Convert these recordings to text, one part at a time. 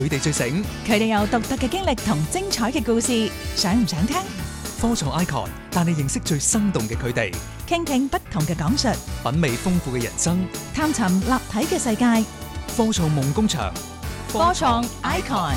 佢哋最醒， 佢哋有獨特嘅經歷同精彩嘅故事，想唔想聽？ 科創 icon 帶你認識最生動嘅佢哋， 傾聽不同嘅講述， 品味豐富嘅人生， 探尋立體嘅世界。 科創夢工場， 科創 icon。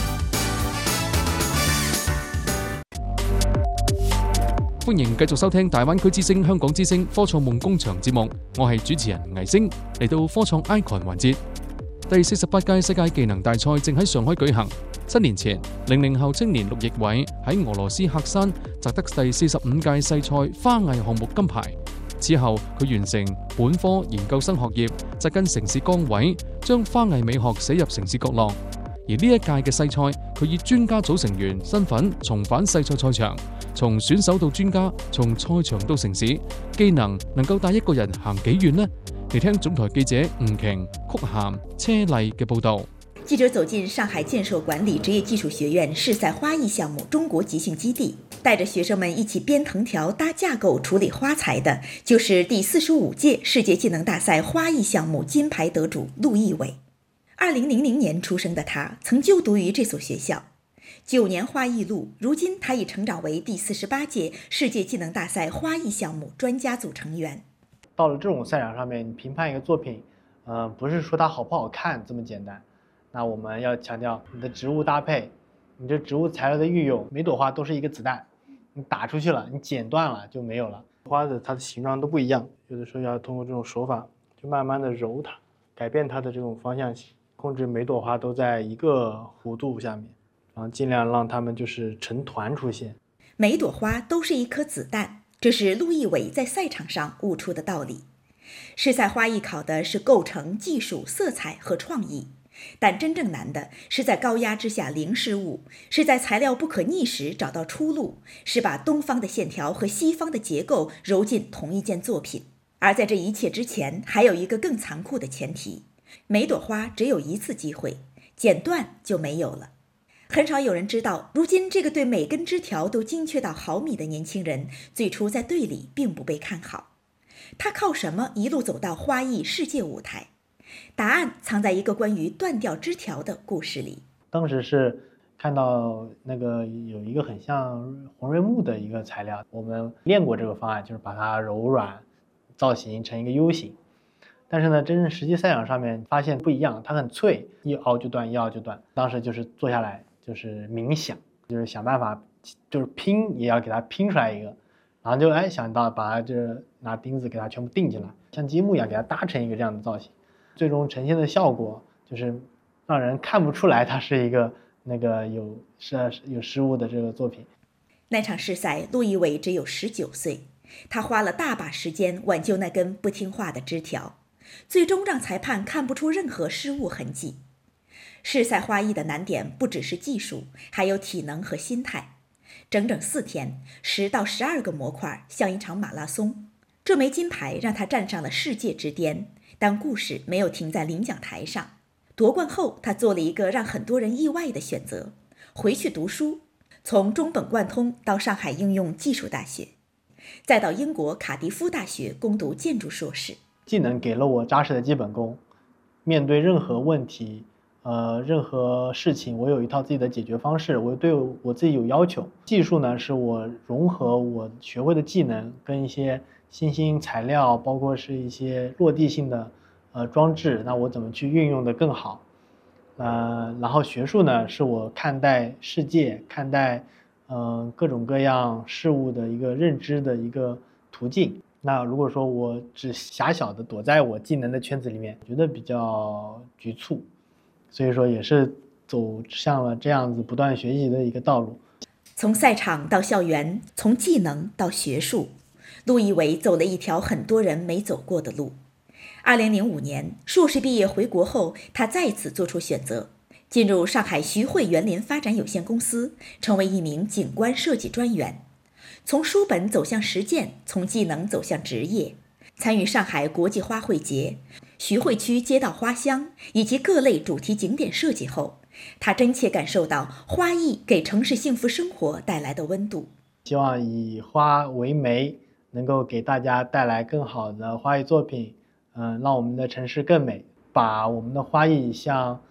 歡迎繼續收聽大灣區之聲、香港之聲科創夢工場節目，我係主持人倪星。嚟到科創 icon 環節，第48屆世界技能大賽正喺上海舉行。7年前，00後青年陸奕偉喺俄羅斯喀山摘得第45屆世賽花藝項目金牌。之後，佢完成本科研究生學業，扎根城市崗位，將花藝美學寫入城市角落。而呢一屆嘅世賽，佢以專家組成員身份重返世賽賽場，從選手到專家，從賽場到城市，技能能夠帶一個人行幾遠呢？嚟聽總台記者吳瓊、曲涵、車麗嘅報道。 記者走進上海建設管理職業技術學院世賽花藝項目中國集訓基地，帶着學生們一起編藤條、搭架構、處理花材的，就是第45屆世界技能大賽花藝項目金牌得主陸奕偉。2000年出生的他，曾就讀於這所學校。9年花藝路，如今他已成長為第48屆世界技能大賽花藝項目專家組成員。 到了這種賽場上面，你評判一個作品，不是說它好不好看這麼簡單。那我們要強調你的植物搭配，你這植物材料的運用，每朵花都是一個子彈，你打出去了，你剪斷了就沒有了。花的它的形狀都不一樣，有的時候要通過這種手法，就慢慢的揉它，改變它的這種方向性，控制每朵花都在一個弧度下面，然後盡量讓它們就是成團出現。 每朵花都是一顆子彈，這是陸奕偉在賽場上悟出的道理。世賽花藝考的是構成、技術、色彩和創意。但真正難的是在高壓之下零失誤，是在材料不可逆時找到出路，是把東方的線條和西方的結構揉進同一件作品。而在這一切之前，還有一個更殘酷的前提，每朵花只有一次機會，剪斷就沒有了。很少有人知道，如今這個對每根枝條都精確到毫米的年輕人，最初在隊裡並不被看好。他靠什麼一路走到花藝世界舞台？答案藏在一個關於斷掉枝條的故事裡。 當時是看到那個有一個很像紅瑞木的一個材料，我們練過這個方案，就是把它柔軟造型成一個 U 型。但是呢，真正實際賽場上面發現不一樣，它很脆，一凹就斷，一凹就斷。當時就是坐下來，就是冥想，就是想辦法，就是拼也要給它拼出來一個，然後就想到把它就是拿釘子給它全部釘進來，像積木一樣給它搭成一個這樣的造型。最終呈現的效果就是讓人看不出來它是一個那個有失誤的這個作品。 那場世賽，陸奕偉只有19歲，他花了大把時間挽救那根不聽話的枝條，最終讓裁判看不出任何失誤痕跡。世賽花藝的難點不只是技術，還有體能和心態。整整4天，10到12個模塊，像一場馬拉松。這枚金牌讓他站上了世界之巔。但故事沒有停在領獎台上，奪冠後，他做了一個讓很多人意外的選擇，回去讀書，從中本貫通到上海應用技術大學，再到英國卡迪夫大學攻讀建築碩士。 技能給了我扎實的基本功，面對任何問題，任何事情，我有一套自己的解決方式，我對我自己有要求。技術呢，是我融合我學會的技能跟一些新興材料，包括是一些落地性的裝置，那我怎麼去運用得更好？然後學術呢，是我看待世界、看待各種各樣事物的一個認知的一個途徑。那如果說我只狹小的躲在我技能的圈子裡面，覺得比較局促，所以說也是走向了這樣子不斷學習的一個道路。 從賽場到校園，從技能到學術，陸奕偉走了一條很多人沒走過的路。2005年，碩士畢業回國後，他再次做出選擇，進入上海徐匯園林發展有限公司，成為一名景觀設計專員。從書本走向實踐，從技能走向職業，參與上海國際花卉節、徐匯區街道花香以及各類主題景點設計後，他真切感受到花藝給城市幸福生活帶來的溫度。 希望以花為媒，能夠給大家帶來更好的花藝作品，讓我們的城市更美，把我們的花藝向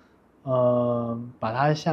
把它像